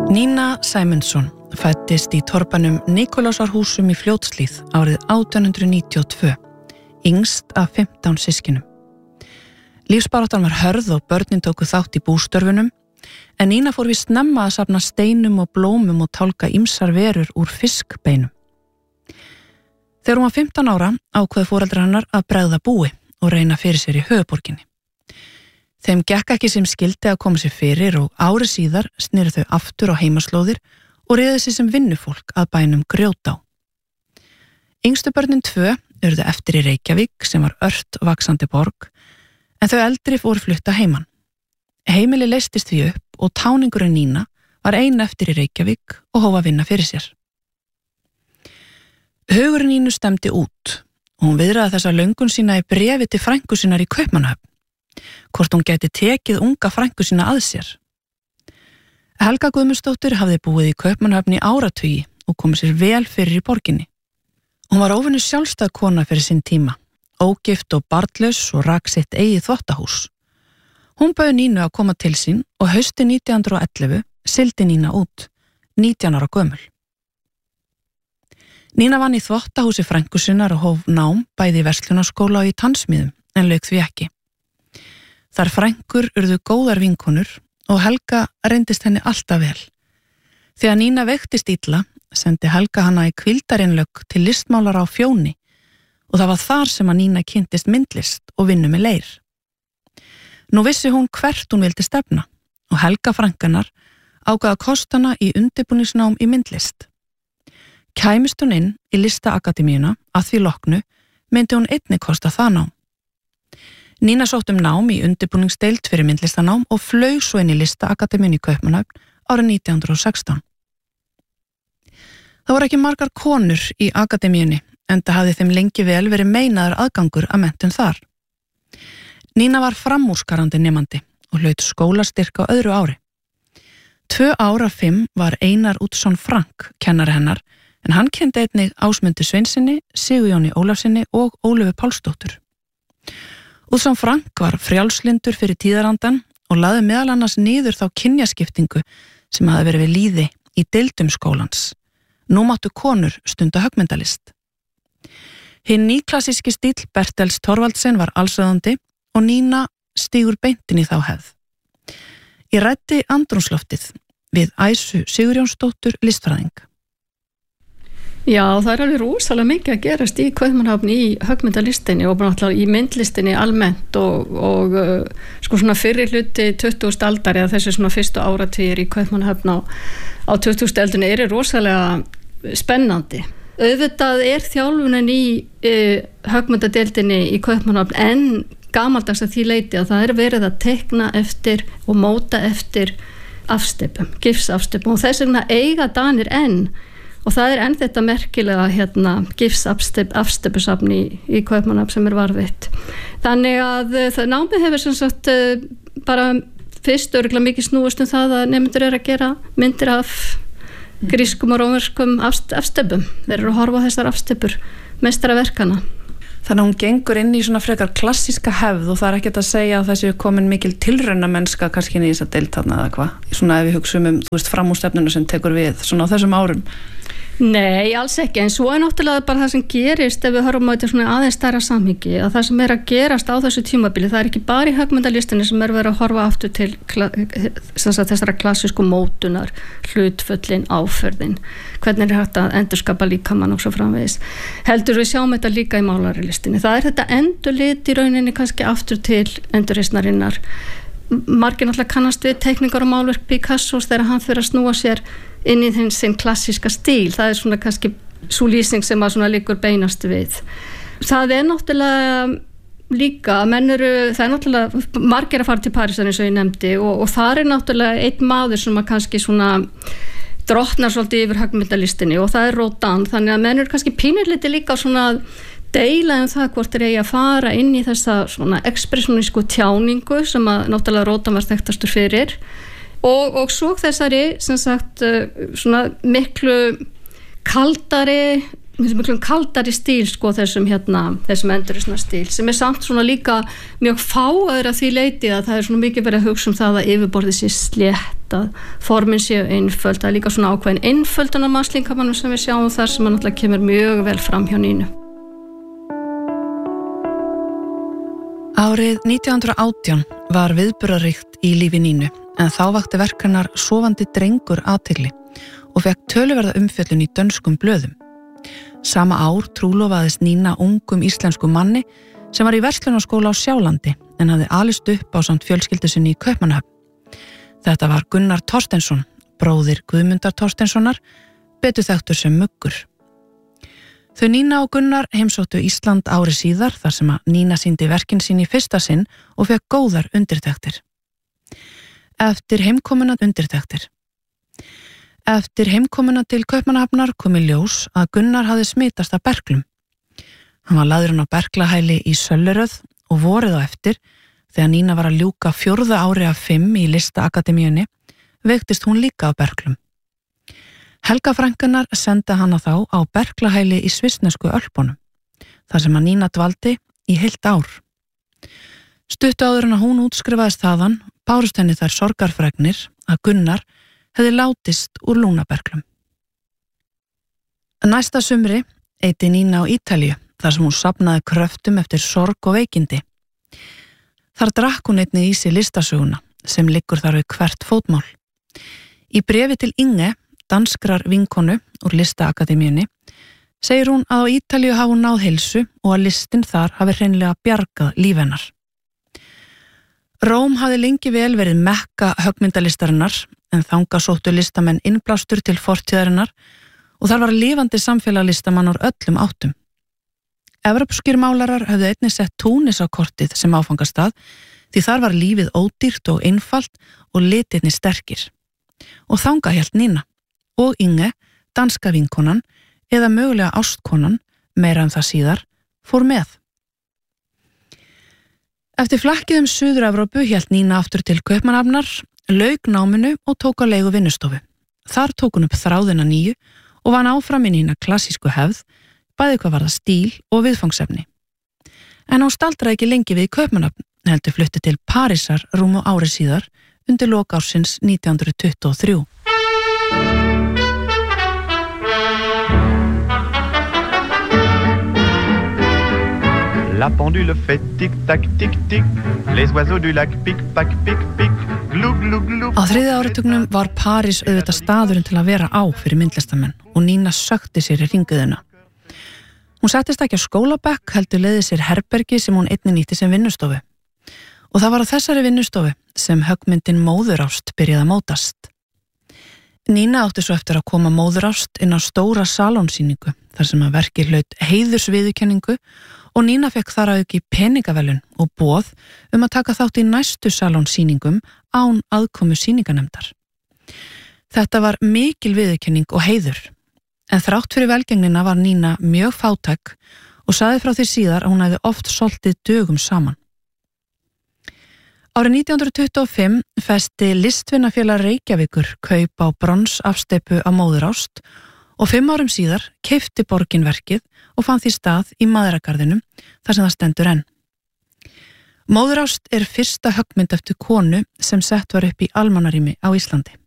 Nína Sæmundsson fæddist í torpanum Nikolásarhúsum í Fljótshlíð árið 1892, yngst af 15 systkinum. Lífsbaráttan var hörð og börnin tóku þátt í bústörfunum, en Nína fór við snemma að safna steinum og blómum og tálka ýmsar verur úr fiskbeinum. Þegar hún var 15 ára ákveðu foreldrar hennar að bregða búi og reyna fyrir sér í höfuðborginni. Þeim gekk ekki sem skildi að koma sér fyrir og ári síðar sneru þau aftur á heimaslóðir og réðu sig sem vinnufólk að bænum Grjótá. Yngstu börnin 2 urðu eftir í Reykjavík sem var ört vaxandi borg, en þau eldri voru flutta heiman. Heimili leystist því upp og táningurinn Nína var ein eftir í Reykjavík og hóf að vinna fyrir sér. Hugurinn Nínu stemdi út og hún viðraði þessa löngun sína í bréfi til frænku sinnar í Kaupmannahöfn, hvort hún gæti tekið unga frænku sína að sér. Helga Guðmundsdóttir hafði búið í Kaupmannahöfn í áratugi og komið sér vel fyrir í borginni. Hún var óvenju sjálfstæð kona fyrir sinn tíma, ógift og barnlaus og rak sitt eigið þvottahús. Hún bauð Nínu að koma til sín og haustið 1911 sigldi Nína út, 19 ára gömul. Nína vann í þvottahúsi frænku sinnar og hóf nám bæði í verslunarskóla og í tannsmiðum, en lauk því ekki. Þar frænkur urðu góðar vinkonur og Helga reyndist henni alltaf vel. Þegar Nína veiktist illa, sendi Helga hana í hvíldarinnlögn til listmálara á Fjóni og það var þar sem að Nína kynntist myndlist og vinnu með leir. Nú vissi hún hvert hún vildi stefna og Helga frænkanar ákvað að kosta hana í undirbúningsnám í myndlist. Kæmist hún inn í listaakademíuna að því loknu myndi hún einnig kosta það nám. Nína sótt nám í undirbúningsdeild fyrir myndlistanám og flaug svo inn í listaakademíunni í Kaupmannahöfn árið 1916. Það voru ekki margar konur í akademíunni, enda hafði þeim lengi vel verið meinaður aðgangur að menntun þar. Nína var framúrskarandi nemandi og hlaut skólastyrk á öðru ári. 2 ár af 5 var Einar Útsson Frank kennari hennar, en hann kenndi einnig Ásmundi Sveinsinni, Sigurjóni Ólafsinni og Ólöfu Pálsdóttur. Útsson Frank var frjálslindur fyrir tíðarandan og lagði meðal annars niður þá kynjaskiptingu sem hafði verið við lýði í deildum skólans. Nú máttu konur stunda höggmyndalist. Hinn nýklassíski stíll Bertels Thorvaldsen var allsráðandi og Nína stígur beintin í þá hefð. Ég ræddi andrúmsloftið við Æsu Sigurjónsdóttur listfræðing. Já, það alveg rosalega mikið að gerast í Kaupmannahöfn í höggmyndalistinni og náttúrulega í myndlistinni almennt og sko svona fyrri hluti 20. aldar eða þessi svona fyrstu áratugir í Kaupmannahöfn á 20. öldinni eru rosalega spennandi. Auðvitað þjálfunin í höggmyndadeildinni í Kaupmannahöfn en gamaldags að því leyti að það verið að teikna eftir og móta eftir afsteypum, gifsafsteypum og þess vegna eiga Danir enn. Og það enn þetta merkilega gifsafsteypusafn í Kaupmannahöfn sem varðveitt. Þannig að námið hefur sem sagt bara fyrst örugglega mikið snúist það að nemendur að gera myndir af grískum og rómverskum afsteypum. Þeir eru að horfa á þessar afsteypur meistaraverkana. Þannig að hún gengur inn í svona frekar klassíska hefð og það ekkert að segja að þessi komin mikil tilraunamennska kannski inn í þessa deild þarna eða hvað. Svona ef við hugsum framúrstefnuna sem tekur við svona á þessum árum. Nei, alls ekki, en svo náttúrulega bara það sem gerist ef við horfum á þetta svona aðeins stærra samhengi, að það sem að gerast á þessu tímabili, það ekki bara í höggmyndalistinni sem verið að horfa aftur til þessara klassísku mótunar, hlutföllin, áferðin, hvernig hægt að endurskapa líkamann og svo framvegis. Heldur við sjáum þetta líka í málarilistinni. Það þetta endurlit í rauninni kannski aftur til endurreisnarinnar. Margir náttúrulega kannast við teikningar og málverk Picassos þegar hann fyrir að snúa sér inn í sinn klassíska stíl. Það svona kannski sú lýsing sem að svona liggur beinast við. Það náttúrulega líka, það náttúrulega margir að fara til Parísar eins og ég nefndi og það náttúrulega einn maður sem að kannski svona drottnar svolítið yfir höggmyndalistinni og það Rodin, þannig að menn eru kannski pínuliti líka svona deila það hvort eigi að fara inn í þessa svona ekspressionísku tjáningu sem að náttúrulega Rodin var þekktastur fyrir og svo þessari sem sagt svona miklu kaldari miklum kaldari stíl sko þessum endurreisnar stíl sem samt svona líka mjög fáaður að því leyti að það svona mikið verið að hugsa það að yfirborðið sé slétt, að formin séu einföld, það líka svona ákveðin einföldun af mannslíkamanum sem við sjáum þar sem náttúrulega kemur mjög vel fram hjá Nínu. Árið 1918 var viðburðaríkt í lífi Nínu en þá vakti verk hennar Sofandi drengur athygli og fekk töluverða umfjöllun í dönskum blöðum. Sama ár trúlofaðist Nína ungum íslenskum manni sem var í verslunarskóla á Sjálandi en hafði alist upp ásamt fjölskyldu sinni í Kaupmannahöfn. Þetta var Gunnar Thorsteinsson, bróðir Guðmundar Thorsteinssonar, betur þekktur sem Muggur. Þau Nína og Gunnar heimsóttu Ísland ári síðar þar sem að Nína sýndi verkin sín í fyrsta sinn og fekk góðar undirtektir. Eftir heimkomuna til Kaupmannahafnar kom í ljós að Gunnar hafði smitast af berklum. Hann var lagður á berklahæli í Sölleröð og vorið á eftir, þegar Nína var að ljúka 4. ári af 5 í Listaakademíunni, veiktist hún líka á berklum. Helga frænkunnar sendi hana þá á berklahæli í svissnesku Ölpunum, þar sem að Nína dvaldi í heilt ár. Stuttu áður en að hún útskrifaðist þaðan, bárust henni þær sorgarfregnir að Gunnar hefði látist úr lungnaberklum. Næsta sumri eyti Nína á Ítalíu, þar sem hún safnaði kröftum eftir sorg og veikindi. Þar drakk hún einnig í sig listasöguna, sem liggur þar við hvert fótmál. Í bréfi til Inge, danskrar vinkonu úr Listaakademíunni, segir hún að á Ítalíu hafi hún náð heilsu og að listin þar hafi hreinlega bjargað líf hennar. Róm hafði lengi vel verið mekka höggmyndalistarinnar en þangað sóttu listamenn innblástur til fortíðarinnar og þar var lifandi samfélag listamann úr öllum áttum. Evrópskir málarar höfðu einnig sett Túnis á kortið sem áfangastað því þar var lífið ódýrt og einfalt og litirnir sterkir. Og þangað hélt Nína og Inge, danska vinkonan eða mögulega ástkonan, meira það síðar, fór með. Eftir flakkið Suður-Evrópu hélt Nína aftur til Kaupmannahafnar, lauk náminu og tók á leigu vinnustofu. Þar tók hún upp þráðina nýju og vann áfram inn í hina klassísku hefð, bæði hvað varða stíl og viðfangsefni. En hún staldraði ekki lengi við Kaupmannahafn, heldur flutti til Parísar rúmu ári síðar undir lok ársins 1923. La pendule fait tic-tac, tic-tic, les oiseaux du lac pic-pac, pic-pic, glug, glug, glug. Á 3. áratugnum var París auðvitað staðurinn til að vera á fyrir myndlistamenn og Nína sökti sér í hringiðuna. Hún settist ekki á skólabekk, heldur leiði sér herbergi sem hún einnig nýtti sem vinnustofu. Og það var á þessari vinnustofu sem höggmyndin Móðurást byrjaði að mótast. Nína átti svo eftir að koma Móðurást inn á stóra salónsýningu þar sem að verkið hlaut heiðursviðurkenningu og Nína fekk þar að auki peningaverðlaun og boð að taka þátt í næstu salónsýningum án aðkomu sýninganemndar. Þetta var mikil viðurkenning og heiður, en þrátt fyrir velgengnina var Nína mjög fátæk og sagði frá því síðar að hún hefði oft soltið dögum saman. Árið 1925 festi Listvinafélag Reykjavíkur kaup á bronsafsteypu af Móðurást og 5 árum síðar keypti borgin verkið og fann því stað í Mæðragarðinum þar sem það stendur enn. Móðurást er fyrsta höggmynd eftir konu sem sett var upp í almannarými á Íslandi.